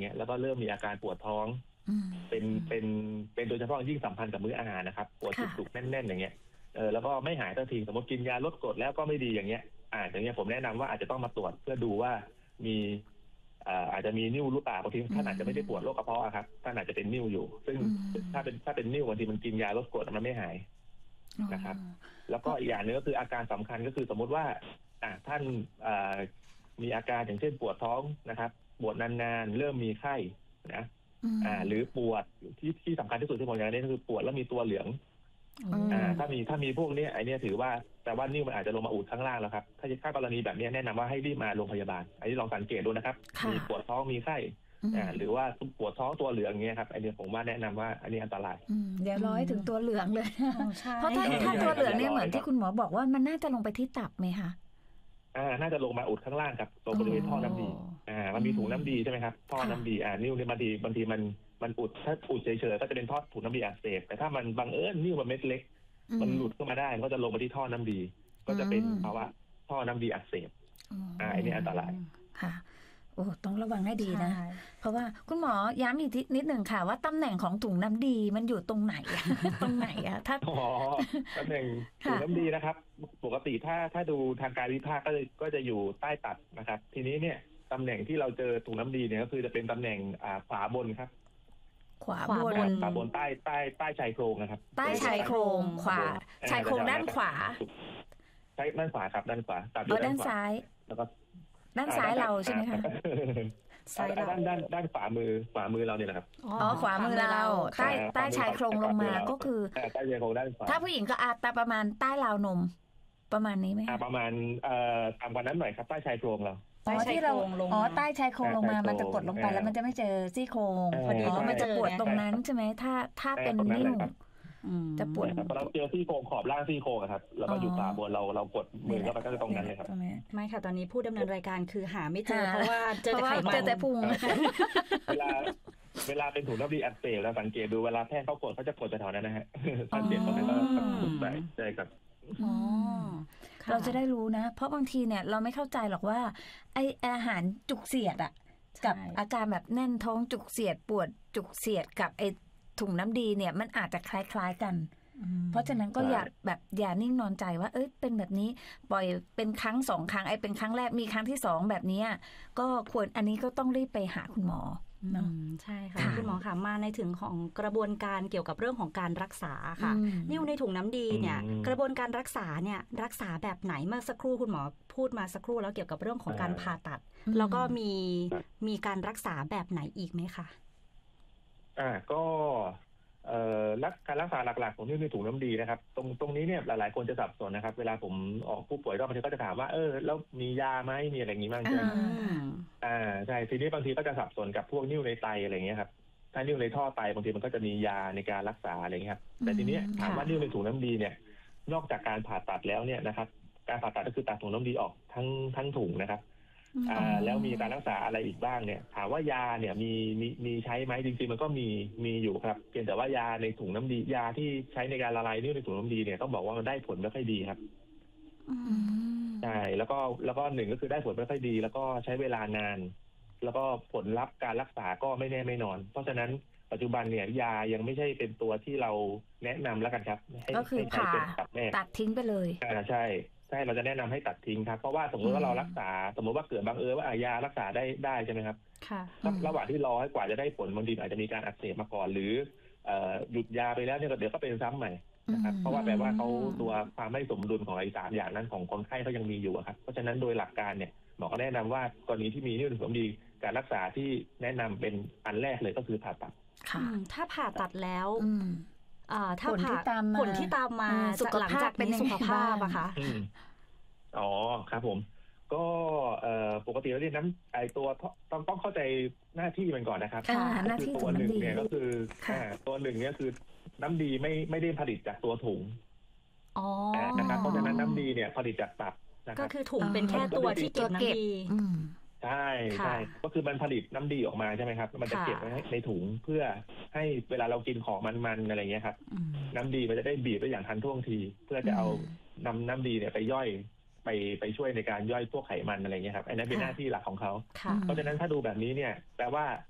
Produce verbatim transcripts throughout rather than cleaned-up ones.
เงี้ยแล้วก็เริ่มมีอาการปวดท้องเป็นเป็นเป็นโดยเฉพาะยิ่งสัมพันธ์กับมื้ออาหารนะครับปวดจุกๆแน่นๆอย่างเงี้ยเออแล้วก็ไม่หายทันทีสมมติกินยาลดกรดแล้วก็ไม่ดีอย่างเงี้ยอ่าอย่างเงี้ยผมแนะนำว่าอาจจะต้องมาตรวจเพื่อดูว่ามีอ่าอาจจะมีนิ่วหรือเปล่าบางทีท่านอาจจะไม่ได้ปวดโรคกระเพาะครับท่านอาจจะเป็นนิ่วอยู่ซึ่งถ้าเป็นถ้าเป็นนิ่วบางทีมันกินยาลดกรดมันไม่หายนะครับแล้วก็อีกอย่างนึงก็คืออาการสำคัญก็คือสมมุติว่าอ่าท่านอ่ามีอาการอย่างเช่นปวดท้องนะครับปวดนานๆเริ่มมีไข้นะอ่าหรือปวดที่ที่สำคัญที่สุดที่ผมอยากได้ก็คือปวดแล้วมีตัวเหลืองอ่าถ้ามีถ้ามีพวกนี้ไอเนี้ยถือว่าแต่ว่านิ่วมันอาจจะลงมาอุดข้างล่างแล้วครับถ้าถ้ากรณีแบบนี้แนะนำว่าให้รีบมาโรงพยาบาลอันนี้ลองสังเกตดูนะครับมีปวดท้องมีไข้อ่าหรือว่าปวดท้องตัวเหลืองเงี้ยครับไอเนี้ยผมว่าแนะนำว่าอันนี้อันตรายเดี๋ยวร้อยถึงตัวเหลืองเลยเพราะถ้าถ้าตัวเหลืองเนี่ยเหมือนที่คุณหมอบอกว่ามันน่าจะลงไปที่ตับไหมคะอ่าน่าจะลงมาอุดข้างล่างครับตรงบริเวณท่อน้ำดีอ่ามันมีถุงน้ำดีใช่ไหมครับท่อน้ำดีอ่านิ่วเนี่ยบางทีบางทีมันมันอุดถ้าอุดเฉยๆก็จะเป็นท่อถุงน้ำดีอักเสบแต่ถ้ามันบังเอิญนิ่วมันเม็ดเล็กมันหลุดขึ้นมาได้ก็จะลงไปที่ท่อน้ำดีก็จะเป็นภาวะท่อน้ำดีอักเสบอ่าอันนี้อันตรายค่ะโอ้ต้องระวังให้ดีนะเพราะว่าคุณหมอย้ำอีกนิดหนึ่งค่ะว่าตำแหน่งของถุงน้ำดีมันอยู่ตรงไหนตรงไหนอะถ้าอ๋อตำแหน่งถุงน้ำดีนะครับปกติถ้าถ้าดูทางการวิพากษ์ก็จะก็จะอยู่ใต้ตับนะครับทีนี้เนี่ยตำแหน่งที่เราเจอถุงน้ำดีเนี่ยก็คือจะเป็นตำแหน่งอ่าขวาบนครับขวาบนขวาบนใต้ใต้ใต้ชายโครงนะครับใต้ชายโครงขวาชายโครงด้านขวาใช่ด้านขวาครับด้านขวาตับอยู่ด้านซ้ายแล้วก็ด้านซ้ายเราใช่ไหมคะซ้ายด้านด้านด้านขวามือขวามือเราเนี่ยแหละครับอ๋อขวามือเราใต้ใต้ชายโครงลงมาก็คือใต้ชายโครงด้านขวาถ้าผู้หญิงก็อาจจะประมาณใต้ราวนมประมาณนี้ไหมประมาณเอ่อต่ำกว่านั้นหน่อยครับใต้ชายโครงเราอ๋อที่เราอ๋อใต้ชายโครงลงมามันจะกดลงไปแล้วมันจะไม่เจอซี่โครงพอดีมันจะปวดตรงนั้นใช่ไหมถ้าถ้าเป็นนิ่วจะปวดเราเจอซี่โครงขอบล่างซี่โครงครับแล้วก็อยู่ขวาบนเราเรากดมือแล้วมันก็จะตรงนั้นเลยครับไม่ค่ะตอนนี้ผู้ดำเนินรายการคือหาไม่เจอเพราะว่าเจอแต่ไขมันเจอแต่พุงเวลาเวลาเป็นถุงน้ำดีอักเสบแล้วสังเกตดูเวลาแพทย์เขากดเขาจะกดแถวๆนั้นนะฮะสังเกตตรงนั้นก็กดไปใช่ครับอ๋อเราจะได้รู้นะเพราะบางทีเนี่ยเราไม่เข้าใจหรอกว่าไออาหารจุกเสียดอ่ะกับอาการแบบแน่นท้องจุกเสียดปวดจุกเสียดกับไอถุงน้ำดีเนี่ยมันอาจจะคล้ายๆกันเพราะฉะนั้นก็อย่าแบบอย่านิ่งนอนใจว่าเอ้ยเป็นแบบนี้ปล่อยเป็นครั้งสองครั้งไอเป็นครั้งแรกมีครั้งที่สองแบบนี้ก็ควรอันนี้ก็ต้องรีบไปหาคุณหมอเนาะใช่ค่ะคุณหมอค่ะมาในถึงของกระบวนการเกี่ยวกับเรื่องของการรักษาค่ะนิ่วในถุงน้ำดีเนี่ยกระบวนการรักษาเนี่ยรักษาแบบไหนเมื่อสักครู่คุณหมอพูดมาสักครู่แล้วเกี่ยวกับเรื่องของการผ่าตัดแล้วก็มีมีการรักษาแบบไหนอีกไหมคะอ่าก็เอ่อการรักษาหลักๆของนิ่วในถุงน้ำดีนะครับตรงตรงนี้เนี่ยหลายๆคนจะสับสนนะครับเวลาผมออกผู้ป่วยรอบบางทีก็จะถามว่าเออแล้วมียาไหมมีอะไรอย่างนี้บ้างใช่ไหมอ่าใช่ทีนี้บางทีก็จะสับสนกับพวกนิ่วในไตอะไรอย่างเงี้ยครับถ้านิ่วในท่อไตบางทีมันก็จะมียาในการรักษาอะไรอย่างเงี้ยครับแต่ทีนี้ถามว่านิ่วในถุงน้ำดีเนี่ยนอกจากการผ่าตัดแล้วเนี่ยนะครับการผ่าตัดก็คือตัดถุงน้ำดีออกทั้งทั้งถุงนะครับอ่าแล้วมีการรักษาอะไรอีกบ้างเนี่ยถามว่ายาเนี่ยมีมีมีใช้ไหมจริงๆมันก็มีมีอยู่ครับเพียงแต่ว่ายาในถุงน้ำดียาที่ใช้ในการละลายนิ่วในถุงน้ำดีเนี่ยต้องบอกว่ามันได้ผลไม่ค่อยดีครับใช่แล้วก็แล้วก็หนึ่งก็คือได้ผลไม่ค่อยดีแล้วก็ใช้เวลานานแล้วก็ผลลัพธ์การรักษาก็ไม่แน่ไม่นอนเพราะฉะนั้นปัจจุบันเนี่ยยายังไม่ใช่เป็นตัวที่เราแนะนำแล้วกันครับก็คือผ่าตัดทิ้งไปเลยอ่าใช่ใช่เราจะแนะนำให้ตัดทิ้งครับเพราะว่าสมมติว่าเรารักษาสมมติว่าเกิดบังเอิญว่ายารักษาได้ได้ใช่ไหมครับค่ะระหว่างที่รอให้กว่าจะได้ผลบางทีอาจจะมีการอักเสบมาก่อนหรือหยุดยาไปแล้วเนี่ยเดี๋ยวก็เป็นซ้ำใหม่นะครับเพราะว่าแปลว่าเขาตัวความไม่สมดุลของไอ้สามอย่างนั้นของคนไข้เขายังมีอยู่ครับเพราะฉะนั้นโดยหลักการเนี่ยหมอก็แนะนำว่ากรณีที่มีนิ่วในถุงน้ำดีการรักษาที่แนะนำเป็นอันแรกเลยก็คือผ่าตัดถ้าผ่าตัดแล้วถ้าผลที่ตามมาผลที่ตามมาหลังจากเป็นสุขภาพอะคะอ๋อครับผมก็ปกติแล้วเนี่ยน้ำไอตัวต้องต้องเข้าใจหน้าที่มันก่อนนะครับคือตัวหนึ่งเนี่ยก็คือตัวหนึ่งเนี่ยคือน้ำดีไม่ไม่ได้ผลิตจากตัวถุงนะครับเพราะฉะนั้นน้ำดีเนี่ยผลิตจากตับก็คือถุงเป็นแค่ตัวที่เก็บน้ำดีใช่ใช่ก็คือมันผลิตน้ำดีออกมาใช่ไหมครับมันจะเก็บไว้ในถุงเพื่อให้เวลาเรากินของมันๆอะไรเงี้ยครับน้ำดีมันจะได้บีบไปอย่างทันท่วงทีเพื่อจะเอานำน้ำดีเนี่ยไปย่อยไปไปช่วยในการย่อยพวกไขมันอะไรเงี้ยครับอันนั้นเป็นหน้าที่หลักของเขาเพราะฉะนั้นถ้าดูแบบนี้เนี่ยแปลว่า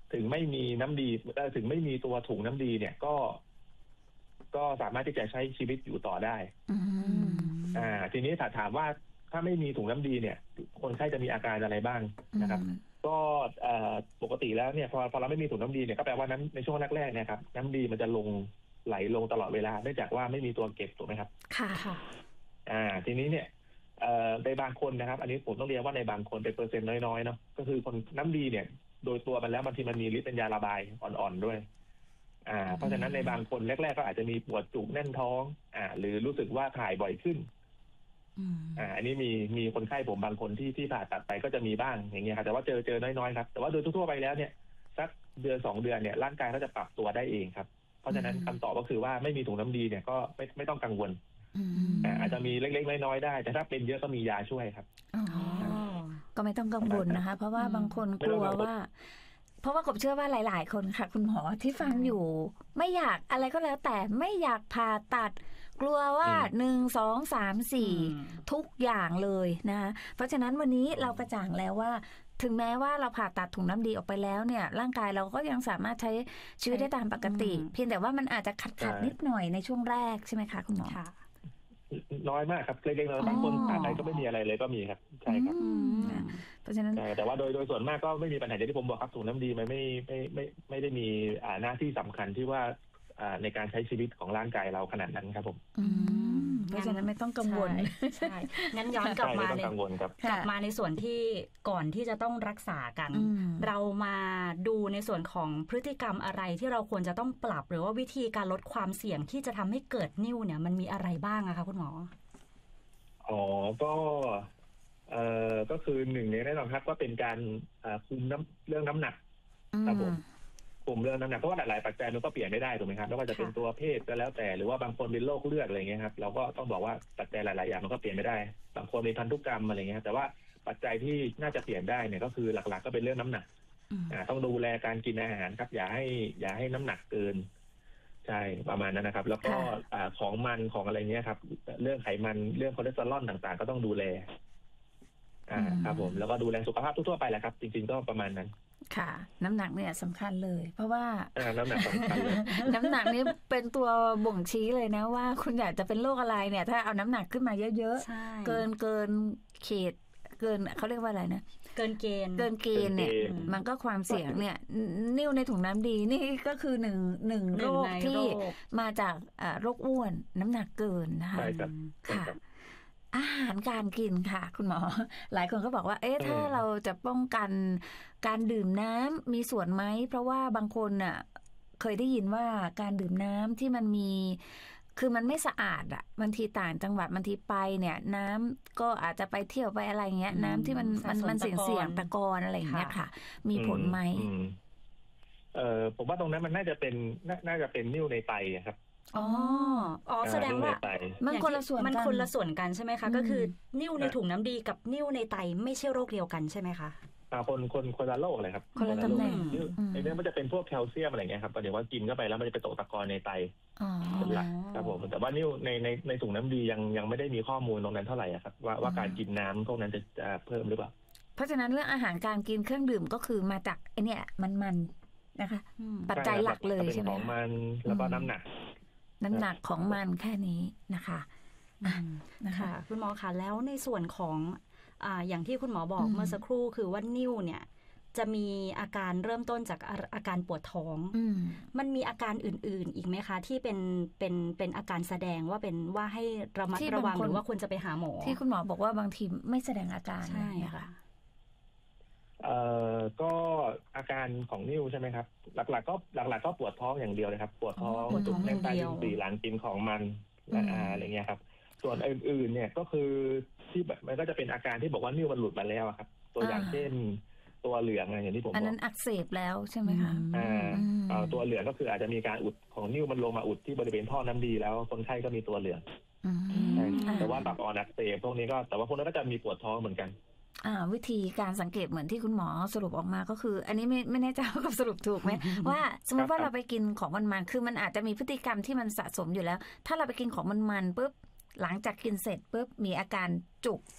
ถึงไม่มีน้ำดีถึงไม่มีตัวถุงน้ำดีเนี่ยก็ก็สามารถที่จะใช้ชีวิตอยู่ต่อได้อ่าทีนี้ถ้าถามว่าถ้าไม่มีถุงน้ำดีเนี่ยคนไข้จะมีอาการอะไรบ้างนะครับก็ปกติแล้วเนี่ยพอพอเราไม่มีถุงน้ำดีเนี่ยก็แปลว่าน้ำในช่วงแรกๆเนี่ยครับน้ำดีมันจะลงไหลลงตลอดเวลาเนื่องจากว่าไม่มีตัวเก็บถูกไหมครับค่ะอ่าทีนี้เนี่ยในบางคนนะครับอันนี้ผมต้องเรียนว่าในบางคนเป็นเปอร์เซ็นต์น้อยๆเนาะก็คือคนน้ำดีเนี่ยโดยตัวมันแล้วบางทีมันมีฤทธิ์เป็นยาระบายอ่อนๆด้วยอ่าเพราะฉะนั้นในบางคนแรกๆก็อาจจะมีปวดจุกแน่นท้องอ่าหรือรู้สึกว่าถ่ายบ่อยขึ้นอ่าอันนี้มีมีคนไข้ผมบางคนที่ที่ผ่าตัดไปก็จะมีบ้างอย่างเงี้ยครับแต่ว่าเจอเจอน้อยๆครับแต่ว่าโดยทั่วๆไปแล้วเนี่ยสักเดือนสองเดือนเนี่ยร่างกายก็จะปรับตัวได้เองครับเพราะฉะนั้นคำตอบก็คือว่าไม่มีถุงน้ำดีเนี่ยก็ไม่ไม่ต้องกังวลอาจจะมีเล็กๆน้อยๆได้แต่ถ้าเป็นเยอะก็มียาช่วยครับก็ไม่ต้องกังวลนะคะเพราะว่าบางคนกลัวว่าเพราะว่ากบเชื่อว่าหลายๆคนค่ะคุณหมอที่ฟังอยู่ไม่อยากอะไรก็แล้วแต่ไม่อยากผ่าตัดกลัวว่าหนึ่งสองสามสี่ทุกอย่างเลยนะคะเพราะฉะนั้นวันนี้เรากระจ่างแล้วว่าถึงแม้ว่าเราผ่าตัดถุงน้ำดีออกไปแล้วเนี่ยร่างกายเราก็ยังสามารถใช้ชีวิตได้ตามปกติเพียงแต่ว่ามันอาจจะขัดๆนิดหน่อยในช่วงแรกใช่ไหมคะคุณหมอน้อยมากครับเล็กๆน้อยๆบางคนผ่าไปก็ไม่มีอะไรเลยก็มีครับใช่ครับเพราะฉะนั้นแต่ว่าโดยโดยส่วนมากก็ไม่มีปัญหาอย่างที่ผมบอกครับถุงน้ำดีมันไม่ไม่ไม่ไม่ได้มีหน้าที่สำคัญที่ว่าในการใช้ชีวิตของร่างกายเราขนาดนั้นครับผมเพราะฉะนั้นไม่ต้องกังวลใช่งั้นย้อนกลับมาในกลับมาในส่วนที่ก่อนที่จะต้องรักษากันเรามาดูในส่วนของพฤติกรรมอะไรที่เราควรจะต้องปรับหรือว่าวิธีการลดความเสี่ยงที่จะทำให้เกิดนิ่วเนี่ยมันมีอะไรบ้างอะคะคุณหมออ๋อก็เอ่อก็คือหนึ่งในแน่นอนครับก็เป็นการคุมน้ำเรื่องน้ำหนักครับผมคุมเรื่องน้ำหนักเพราะว่าหลายๆปัจจัยมันก็เปลี่ยนไม่ได้ถูกไหมครับไม่ว่าจะเป็นตัวเพศก็แล้วแต่หรือว่าบางคนเป็นโรคเลือดอะไรเงี้ยครับเราก็ต้องบอกว่าปัจจัยหลายๆอย่างมันก็เปลี่ยนไม่ได้บางคนมีพันธุกรรมอะไรเงี้ยแต่ว่าปัจจัยที่น่าจะเปลี่ยนได้เนี่ยก็คือหลักๆก็เป็นเรื่องน้ำหนักอ่าต้องดูแลการกินอาหารครับอย่าให้อย่าให้น้ำหนักเกินใช่ประมาณนั้นนะครับแล้วก็ของมันของอะไรเงี้ยครับเรื่องไขมันเรื่องคอเลสเตอรอลต่างๆก็ต้องดูแลอ่าครับผมแล้วก็ดูแลสุขภาพทั่วๆไปแหละครับจริงๆก็ประมาณนั้นค่ะน้ำหนักเนี่ยสำคัญเลยเพราะว่าน้ำหนักสำคัญเลยน้ำหนักนี้เป็นตัวบ่งชี้เลยนะว่าคุณอยากจะเป็นโรคอะไรเนี่ยถ้าเอาน้ำหนักขึ้นมาเยอะๆเกินเกินเขตเกินเขาเรียกว่าอะไรนะเกินเกณฑ์เกินเกณฑ์เนี่ยมันก็ความเสี่ยงเนี่ยนิ่วในถุงน้ำดีนี่ก็คือหนึ่งหนึ่งโรคที่มาจากโรคอ้วนน้ำหนักเกินนะคะค่ะอาหารการกินค่ะคุณหมอหลายคนก็บอกว่าเอ๊ะถ้าเราจะป้องกันการดื่มน้ำมีส่วนไหมเพราะว่าบางคนน่ะเคยได้ยินว่าการดื่มน้ำที่มันมีคือมันไม่สะอาดอ่ะบางทีต่างจังหวัดบางทีไปเนี่ยน้ำก็อาจจะไปเที่ยวไปอะไรเงี้ยน้ำที่มันมันมันเสี่ยงเสี่ยงตะกอนอะไรอย่างเงี้ยค่ะมีผลไหมเออผมว่าตรงนั้นมันน่าจะเป็นน่าจะเป็นนิ่วในไตครับอ๋ออ๋อแสดงว่ามันคนละส่วนมันคนละส่วนกันใช่ไหมคะก็คือนิ่วในถุงน้ำดีกับนิ่วในไตไม่ใช่โรคเดียวกันใช่ไหมคะอ่าคนคนคนละโรคเลยครับคนละตำแหน่งในเรื่องมันจะเป็นพวกแคลเซียมอะไรเงี้ยครับประเดี๋ยวว่ากินเข้าไปแล้วมันจะไปตกตะกอนในไตเป็นหลักครับผมแต่ว่านิ่วในในในถุงน้ำดียังยังไม่ได้มีข้อมูลตรงนั้นเท่าไหร่ครับว่าว่าการกินน้ำพวกนั้นจะจะเพิ่มหรือเปล่าเพราะฉะนั้นเรื่องอาหารการกินเครื่องดื่มก็คือมาจากไอเนี้ยมันมันนะคะปัจจัยหลักเลยใช่ไหมของมันแล้วก็น้ำหนักน้ำหนักของมันแค่นี้นะคะนะคะคุณหมอคะแล้วในส่วนของอ่าอย่างที่คุณหมอบอกเมื่อสักครู่คือว่านิ่วเนี่ยจะมีอาการเริ่มต้นจากอาการปวดท้องมันมีอาการอื่นๆอีกไหมคะที่เป็นเป็นเป็นอาการแสดงว่าเป็นว่าให้ระมัดระวังหรือว่าควรจะไปหาหมอที่คุณหมอบอกว่าบางทีไม่แสดงอาการใช่ค่ะเอ่อก็อาการของนิ่วใช่ไหมครับหลักๆก็หลักๆก็ปวดท้องอย่างเดียวเลยครับปวดท้องจุกแน่นใต้ลิ้นปี่หลังกินของมันอะไรเงี้ยครับส่วนอื่นๆเนี่ยก็คือที่แบบมันก็จะเป็นอาการที่บอกว่านิ่วมันหลุดมาแล้วครับตัวอย่างเช่นตัวเหลืองอย่างที่ผมบอกอันนั้นอักเสบแล้วใช่ไหมคะอ่าตัวเหลืองก็คืออาจจะมีการอุดของนิ่วมันลงมาอุดที่บริเวณท่อน้ำดีแล้วคนไข้ก็มีตัวเหลืองแต่ว่าตับอ่อนอักเสบพวกนี้ก็แต่ว่าพวกนั้นก็จะมีปวดท้องเหมือนกันอ่าวิธีการสังเกตเหมือนที่คุณหมอสรุปออกมาก็คืออันนี้ไม่ไม่แน่ใจว่าสรุปถูกไหม ว่าสมมติว่าเราไปกินของมันๆคือมันอาจจะมีพฤติกรรมที่มันสะสมอยู่แล้วถ้าเราไปกินของมันๆปุ๊บหลังจากกินเสร็จปุ๊บมีอาการจุกปวด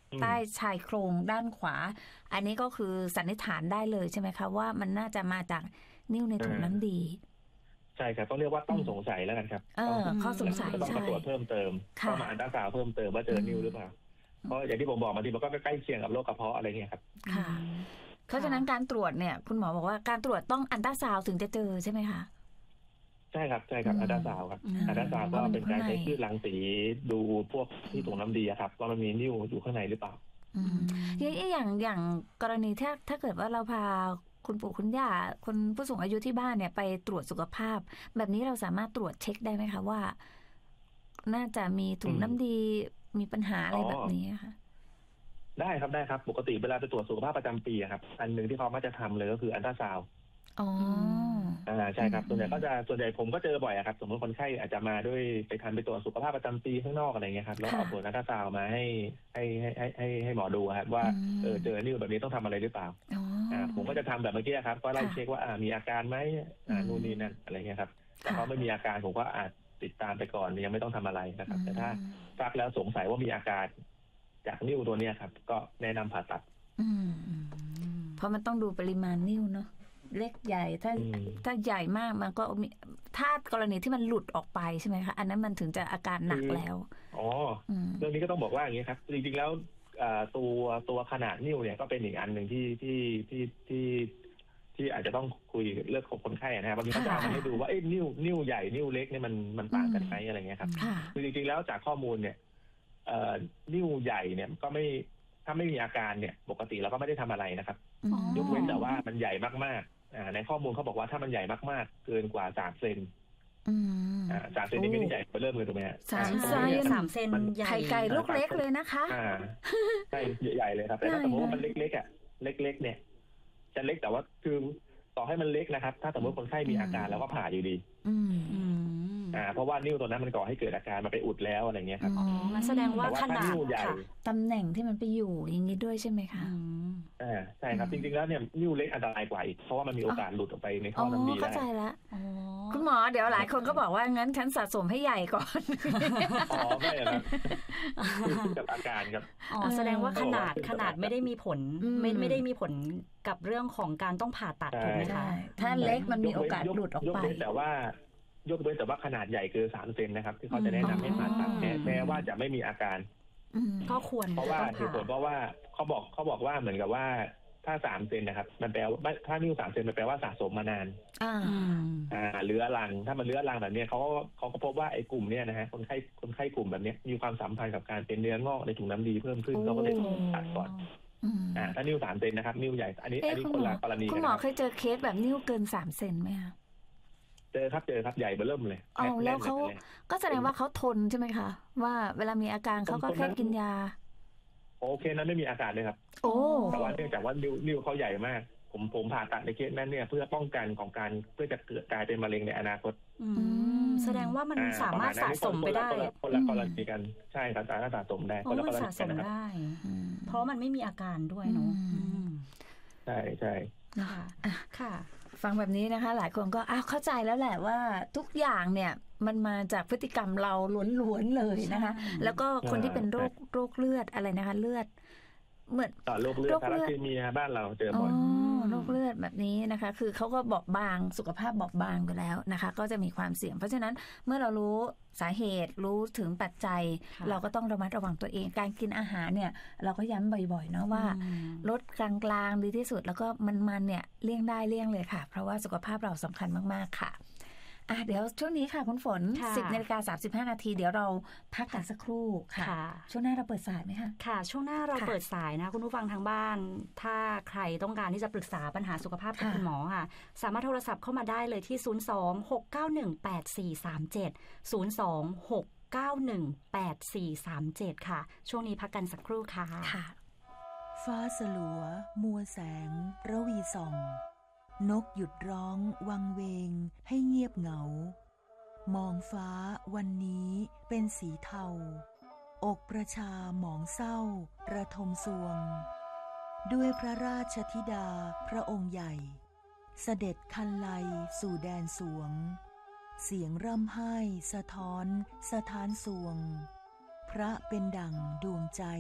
ใต้ชายโครงด้านขวาอันนี้ก็คือสันนิษฐานได้เลยใช่ไหมคะว่ามันน่าจะมาจากนิ่วในถุงน้ำดีใช่ครับต้องเรียกว่าต้องสงสัยแล้วกันครับข้อสงสัยต้องมาตรวจเพิ่มเติมต้องมาอัลตราซาวด์เพิ่มเติมว่าเจอนิ่วหรือเปล่าเพราะอย่างที่ผมบอกมาทีมันก็ใกล้เคียงกับโรคกระเพาะอะไรเงี้ยครับค่ะเพราะฉะนั้นการตรวจเนี่ยคุณหมอบอกว่าการตรวจต้องอัลตราซาวด์ถึงจะเจอใช่ไหมคะใช่ครับใช่ครับอัลตราซาวด์ครับอัลตราซาวด์ก็เป็นการใช้คลื่นรังสีดูพวกที่ถุงน้ำดีครับว่ามันมีนิ่วอยู่ข้างในหรือเปล่าอย่างอย่างกรณีถ้าถ้าเกิดว่าเราพาคุณปู่คุณย่าคนผู้สูงอายุที่บ้านเนี่ยไปตรวจสุขภาพแบบนี้เราสามารถตรวจเช็คได้ไหมคะว่าน่าจะมีถุงน้ำดีมีปัญหาอะไรแบบนี้ค่ะได้ครับได้ครับปกติเวลาไปตรวจสุขภาพประจำปีครับอันหนึ่งที่เขามักจะทำเลยก็คืออัลตราซาวด์อ๋ออ่าใช่ครับส่วนใหญ่ก็จะส่วนใหญ่ผมก็เจอบ่อยครับสมมติคนไข้อาจจะมาด้วยไปทำไปตรวจสุขภาพประจำปีข้างนอกอะไรเงี้ยครับแล้วเอาผลอัลตราซาวด์มาให้ให้ให้ให้ให้หมอดูครับว่าเออเจอนิ่วแบบนี้ต้องทำอะไรหรือเปล่าอ่าผมก็จะทำแบบเมื่อกี้ครับก็ไล่เช็คว่าอ่ามีอาการไหมอ่านู่นนี่นั่นอะไรเงี้ยครับแต่เขาไม่มีอาการผมก็อาจติดตามไปก่อนยังไม่ต้องทำอะไรนะครับแต่ถ้าทราบแล้วสงสัยว่ามีอาการจากนิ่วตัวนี้ครับก็แนะนำผ่าตัดเพราะมันต้องดูปริมาณนิ่วเนาะเล็กใหญ่ถ้าถ้าใหญ่มากมันก็มีถ้ากรณีที่มันหลุดออกไปใช่ไหมคะอันนั้นมันถึงจะอาการหนักแล้วอ๋อเรื่องนี้ก็ต้องบอกว่าอย่างนี้ครับจริงๆแล้วตัวตัวขนาดนิ่วเนี่ยก็เป็นอีกอันหนึ่งที่ที่ที่ที่ที่อาจจะต้องคุยเรื่องของคนไข้นะครับบางทีเขาจะเอามาให้ดูว่าเอ้ยนิ่วนิ่วใหญ่นิ่วเล็กเนี่ยมันมันต่างกันไหมอะไรเงี้ยครับคือจริงๆแล้วจากข้อมูลเนี่ยนิ่วใหญ่เนี่ยก็ไม่ถ้าไม่มีอาการเนี่ยปกติเราก็ไม่ได้ทำอะไรนะครับยกเว้นแต่ว่ามันใหญ่มากๆในข้อมูลเขาบอกว่าถ้ามันใหญ่มากๆเกินกว่าสามเซนสามเซนนี่ไม่ได้ใหญ่เริ่มเลยถูกไหมฮะสามเซนสามเซนไข่ไก่ลูกเล็กเลยนะคะใช่ใหญ่เลยครับแต่ถ้าสมมติว่ามันเล็กๆอ่ะเล็กๆเนี่ยจะเล็กแต่ว่าคือต่อให้มันเล็กนะครับถ้าสมมติคนไข้มีอาการแล้วก็ผ่าอยู่ดีอ่าเพราะว่านิ่วตัวนั้นมันก่อให้เกิดอาการมาไปอุดแล้วอะไรเงี้ยครับอ๋องั้นแสดงว่าขนาดค่ะตำแหน่งที่มันไปอยู่อย่างนี้ด้วยใช่ไหมคะอ่าใช่ครับจริงๆแล้วเนี่ยนิ่วเล็กอันตรายกว่าอีกเพราะว่ามันมีโอกาสหลุดออกไปในท่อน้ำดีได้เข้าใจแล้วคุณหมอเดี๋ยวหลายคนก็บอกว่างั้นฉันสะสมให้ใหญ่ก่อนอ๋อไม่ครับคือกับอาการครับอ๋อแสดงว่าขนาดขนาดไม่ได้มีผลไม่ไม่ได้มีผลกับเรื่องของการต้องผ่าตัดถูกไหมคะถ้าเล็กมันมีโอกาสหลุดออกไปแต่ว่ายกเว้นแต่ว่าขนาดใหญ่เกินสามเซนนะครับที่เขาจะแนะนำให้ผ่าตัดแม้ว่าจะไม่มีอาการก็ควรเพราะว่าเหตุผลเพราะว่าเขาบอกเขาบอกว่าเหมือนกับว่าถ้าสามเซนนะครับมันแปลว่าถ้านิ่วสามเซนมันแปลว่าสะสมมานานอ่าอ่าเรื้อรังถ้ามันเรื้อรังแบบนี้เขาเขาก็พบว่าไอ้กลุ่มเนี้ยนะฮะคนไข้คนไข้กลุ่มแบบนี้มีความสัมพันธ์กับการเป็นเนื้องอกในถุงน้ำดีเพิ่มขึ้นเขาก็เลยตัดก่อนอ่าถ้านิ่วสามเซนนะครับนิ่วใหญ่อันนี้อันนี้คนละกรณีคุณหมอเคยเจอเคสแบบนิ่วเกินสามเซนไหมคะเจอครับเจอครับใหญ่เบ้อเริ่มเลยอ๋อแล้วเขาก็แสดงว่าเขาทนใช่ไหมคะว่าเวลามีอาการเขาก็แค่กินยาโอเคนั้นไม่มีอาการเลยครับโอ้แต่ว่าเนื่องจากว่านิ้วนิ้วเขาใหญ่มากผมผมผ่าตัดในเคสนั้นเนี่ยเพื่อป้องกันของการเพื่อจะเกิดกลายเป็นมะเร็งในอนาคตแสดงว่ามันสามารถสะสมไปได้คนละกรณีกันใช่ครับสามารถสะสมได้คนละกรณีกันได้เพราะมันไม่มีอาการด้วยเนาะใช่ใช่ค่ะค่ะฟังแบบนี้นะคะหลายคนก็อ้าวเข้าใจแล้วแหละว่าทุกอย่างเนี่ยมันมาจากพฤติกรรมเราล้วนๆเลยนะคะแล้วก็คนที่เป็นโรคโรคเลือดอะไรนะคะเลือดเหมือนโรคเลือดทาราซีเมียบ้านเราเจอบ่อยโรคเลือดแบบนี้นะคะคือเขาก็บอบบางสุขภาพบอบบางไปแล้วนะคะก็จะมีความเสี่ยงเพราะฉะนั้นเมื่อเรารู้สาเหตุรู้ถึงปัจจัยเราก็ต้องระมัดระวังตัวเองการกินอาหารเนี่ยเราก็ย้ำบ่อยๆเนาะว่าลดกลางๆดีที่สุดแล้วก็มันๆเนี่ยเลี่ยงได้เลี่ยงเลยค่ะเพราะว่าสุขภาพเราสำคัญมากๆค่ะอ่ะเดี๋ยวช่วงนี้ค่ะคุณฝน สิบนาฬิกาสามสิบห้านาทีเดี๋ยวเราพักกันสักครู่ค่ะช่วงหน้าเราเปิดสายไหมคะค่ะช่วงหน้าเราเปิดสายนะคุณผู้ฟังทางบ้านถ้าใครต้องการที่จะปรึกษาปัญหาสุขภาพกับคุณหมอค่ะสามารถโทรศัพท์เข้ามาได้เลยที่ศูนย์ สอง หก เก้า หนึ่ง แปด สี่ สาม เจ็ด ศูนย์ สอง หก เก้า หนึ่ง แปด สี่ สาม เจ็ดค่ะช่วงนี้พักกันสักครู่ค่ะค่ะฟ้าสลัวมัวแสงระวีส่องนกหยุดร้องวังเวงให้เงียบเหงามองฟ้าวันนี้เป็นสีเทาอกประชาหมองเศร้าระทมสวงด้วยพระราชธิดาพระองค์ใหญ่เสด็จคันไลสู่แดนสวงเสียงร่ำไห้สะท้อนสะท้านสวงพระเป็นดั่งดวงใจ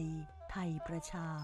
ไทยประชา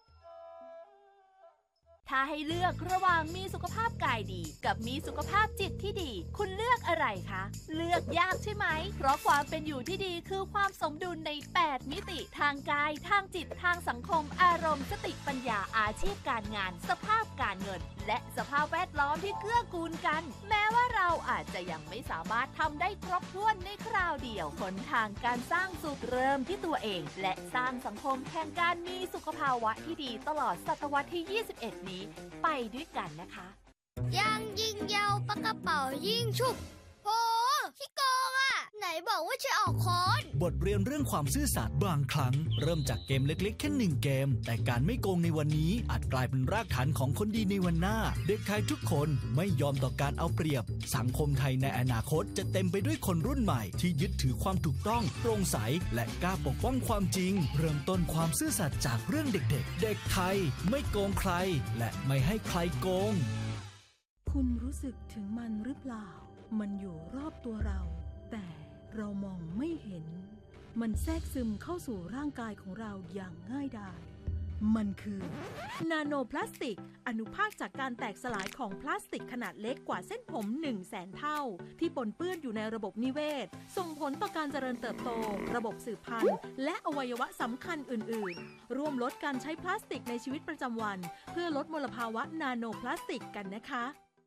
ถ้าให้เลือกระหว่างมีสุขภาพกายดีกับมีสุขภาพจิตที่ดีคุณเลือกอะไรคะเลือกยากใช่ไหมเพราะความเป็นอยู่ที่ดีคือความสมดุลในแปดมิติทางกายทางจิตทางสังคมอารมณ์สติปัญญาอาชีพการงานสภาพการเงินและสภาพแวดล้อมที่เกื้อกูลกันแม้ว่าเราอาจจะยังไม่สามารถทำได้ครบถ้วนในคราวเดียวหนทางการสร้างสุขเริ่มที่ตัวเองและสร้างสังคมแห่งการมีสุขภาวะที่ดีตลอดศตวรรษที่ยี่สิบเอ็ดนี้ไปด้วยกันนะคะยังยิงยาวปากกระเป๋ายิงฉุบโหขี้โกงอ่ะไหนบอกว่าจะออกค้อนบทเรียนเรื่องความซื่อสัตย์บางครั้งเริ่มจากเกมเล็กๆแค่หนึ่งเกมแต่การไม่โกงในวันนี้อาจกลายเป็นรากฐานของคนดีในวันหน้าเด็กไทยทุกคนไม่ยอมต่อการเอาเปรียบสังคมไทยในอนาคตจะเต็มไปด้วยคนรุ่นใหม่ที่ยึดถือความถูกต้องโปร่งใสและกล้าปกป้องความจริงเริ่มต้นความซื่อสัตย์จากเรื่องเด็กๆเด็กไทยไม่โกงใครและไม่ให้ใครโกงคุณรู้สึกถึงมันหรือเปล่ามันอยู่รอบตัวเราแต่เรามองไม่เห็นมันแทรกซึมเข้าสู่ร่างกายของเราอย่างง่ายดายมันคือนาโนพลาสติกอนุภาคจากการแตกสลายของพลาสติกขนาดเล็กกว่าเส้นผม หนึ่งแสน เท่าที่ปนเปื้อนอยู่ในระบบนิเวศส่งผลต่อการเจริญเติบโตระบบสืบพันธุ์และอวัยวะสำคัญอื่นๆร่วมลดการใช้พลาสติกในชีวิตประจำวันเพื่อลดมลภาวะนาโนพลาสติกกันนะคะ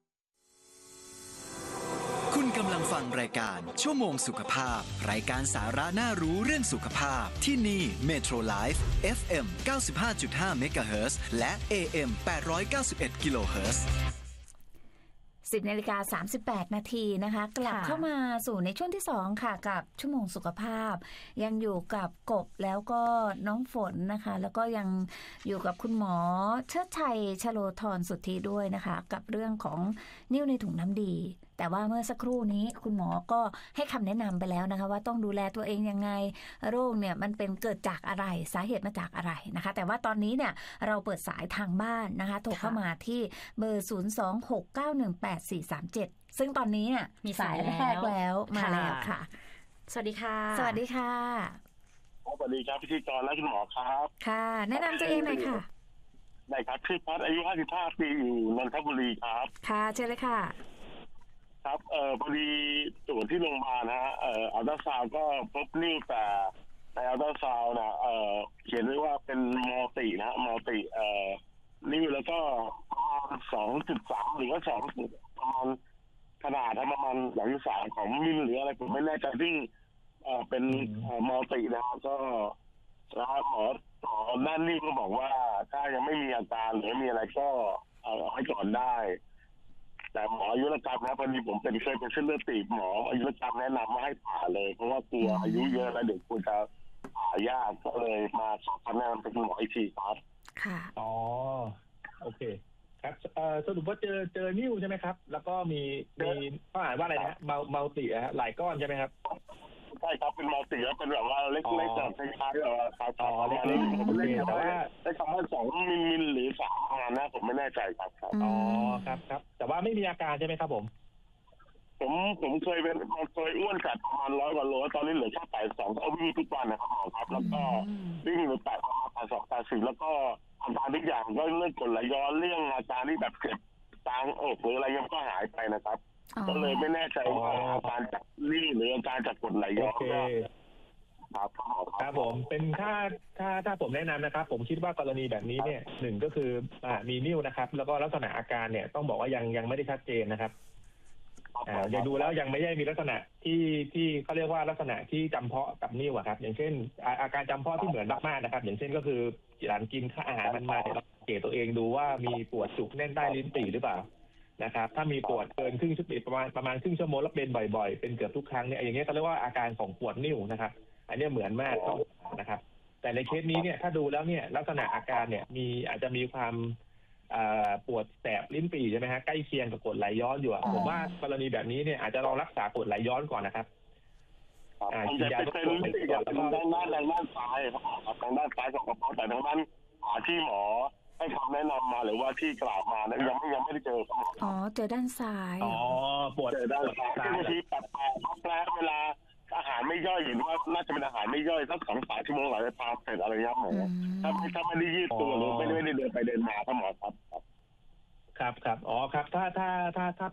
คุณกำลังฟังรายการชั่วโมงสุขภาพรายการสาระน่ารู้เรื่องสุขภาพที่นี่ Metro Life เอฟ เอ็ม เก้าสิบห้าจุดห้า เมกะเฮิรตซ์และ เอ เอ็ม แปดร้อยเก้าสิบเอ็ด กิโลเฮิรตซ์สิบนาฬิกาสามสิบแปดนาทีนะคะกลับเข้ามาสู่ในช่วงที่สองค่ะกับชั่วโมงสุขภาพยังอยู่กับกบแล้วก็น้องฝนนะคะแล้วก็ยังอยู่กับคุณหมอเชิดชัยชโลธรสุทธิด้วยนะคะกับเรื่องของนิ่วในถุงน้ำดีแต่ว่าเมื่อสักครู่นี้คุณหมอก็ให้คำแนะนำไปแล้วนะคะว่าต้องดูแลตัวเองยังไงโรคเนี่ยมันเป็นเกิดจากอะไรสาเหตุมาจากอะไรนะคะแต่ว่าตอนนี้เนี่ยเราเปิดสายทางบ้านนะคะโทรเข้ามาที่เบอร์ศูนย์ สอง หก เก้า หนึ่ง แปด สี่ สาม เจ็ดซึ่งตอนนี้เนี่ยมีสายแรกแล้วมาแล้วค่ะสวัสดีค่ะสวัสดีค่ะสวัสดีครับพิธีกรและคุณหมอครับค่ะแนะนำตัวเองหน่อยค่ะได้ครับชื่อพัดอายุห้าสิบห้าปีอยู่นนทบุรีครับค่ะเชิญเลยค่ะครับเอ่อพอดีตรวจที่โรงพยาบาลนะฮะเอ่ออัลตราซาวด์ก็พบนิ่วแต่ในอัลตราซาวด์นะเอ่อเขียนไว้ว่าเป็นมัลตินะฮะมัลติเอ่อนิ่วแล้วก็ประมาณ สองจุดสาม หรือว่าสองประมาณขนาดประมาณหลังสามของมิลหรืออะไรผมไม่แน่ใจซึ่งเอ่อเป็นมัลตินะก็แล้วหมอหมอด้านนิ่วก็บอกว่าถ้ายังไม่มีอาการหรือมีอะไรก็เอาให้ก่อนได้แต่หมออายุรกรรมนะพอดีผมเป็นเคยเป็นเส้นเลือดตีบหมออายุรกรรมแนะนำว่าให้ผ่าเลยเพราะว่ากลัวอายุเยอะแล้วเด็กควรจะผ่ายากก็เลยมาขอคำแนะนำจากคุณหมออีกทีครับค่ะอ๋อโอเคครับเอ่อสรุปว่าเจอเจอนิ่วใช่ไหมครับแล้วก็มีมีเขาอ่านว่าอะไรนะมัลมัลติอะฮะหลายก้อนใช่ไหมครับใช่ครับเป็นมัลติแล้วเป็นแบบว่าเล็กๆแบบคล้ายๆแบบว่าอ๋อเล็กๆผมเล็กแต่ว่าได้คำว่าสองมิลมิลหรือสามประมาณนะผมไม่แน่ใจครับอ๋อครับครับแต่ว่าไม่มีอาการใช่ไหมครับผมผมผมเคยเป็นเคยอ้วนจัดประมาณร้อยกว่าโลตอนนี้เหลือแค่แปดสองก็วิ่งทุกวันนะครับหมอครับแล้วก็วิ่งหรือแปดประมาณแปดสองแปดสิบแล้วก็อาการทุกอย่างก็เรื่องกดไหลย้อนเรื่องอาการที่แบบเจ็บตางอกหรืออะไรยังก็หายไปนะครับก็เลยไม่แน่ใจว่าอาการจากนี่หรืออาการจากกดไหลย้อนครับครับผมเป็นถ้าถ้าถ้าผมแนะนำนะครับผมคิดว่ากรณีแบบนี้เนี่ยหนึ่งก็คืออ่ามีนิ่วนะครับแล้วก็ลักษณะอาการเนี่ยต้องบอกว่ายังยังไม่ได้ชัดเจนนะครับอ่ายังดูแล้วยังไม่ได้มีลักษณะที่ที่เขาเรียกว่าลักษณะที่จำเพาะกับนิ่วอะครับอย่างเช่นอาการจำเพาะที่เหมือนมากๆนะครับอย่างเช่นก็คือหลังกินข้าวอาหารมันมาเราสังเกตตัวเองดูว่ามีปวดจุกแน่นใต้ลิ้นปี่หรือเปล่านะครับถ้ามีปวดเกินครึ่งชั่วโมงประมาณประมาณครึ่งชั่วโมงแล้วเป็นบ่อยๆเป็นเกือบทุกครั้งเนี่ยอย่างเงี้ยเขาเรียกว่าอาการของปวดนิ่วนะครับอันนี้เหมือนมากต้องนะครับแต่ในเคสนี้เนี่ยถ้าดูแล้วเนี่ยลักษณะอาการเนี่ยมีอาจจะมีความปวดแสบลิ้นปี่ใช่ไหมฮะใกล้เคียงกับกรดไหลย้อนอยู่ผมว่ากรณีแบบนี้เนี่ยอาจจะลองรักษากรดไหลย้อนก่อนนะครับอ่ากินยาลดกรดไหลย้อนแล้วก็ทางด้านทางด้านซ้ายครับทางด้านซ้ายของกระเพาะแต่ทางด้านขวาที่หมอให้คำแนะนำมาหรือว่าที่กล่าวมานะยังไม่ยังไม่ได้เจอครับอ๋อเจอด้านซ้ายอ๋อปวดเจอด้านซ้ายบางทีแปลกๆแปลกเวลาอาหารารไม่ย่อยเห็นว่าน่าจะเป็นอาหารไม่ย่อยสักสองสามชั่วโมงหลังจากทานเสร็จอะไรเงี้ยหมอถ้าถ้าไม่ได้ยืดตัวหรือไม่ได้เดินไปเดินมาครับหมอครับครับครับอ๋อครับถ้าถ้าถ้าถ้า